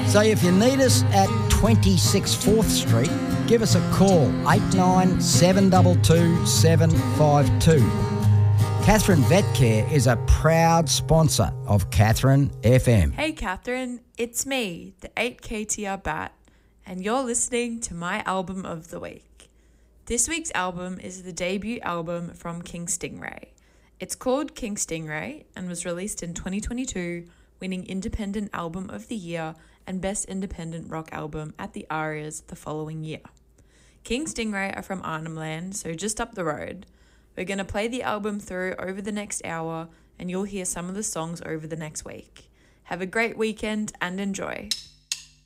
So if you need us at 26 4th Street, give us a call, 89722752. Catherine Vet Care is a proud sponsor of Catherine FM. Hey Catherine, it's me, the 8KTR Bat, and you're listening to my album of the week. This week's album is the debut album from King Stingray. It's called King Stingray and was released in 2022, winning Independent Album of the Year and Best Independent Rock Album at the ARIAs the following year. King Stingray are from Arnhem Land, so just up the road. We're going to play the album through over the next hour and you'll hear some of the songs over the next week. Have a great weekend and enjoy.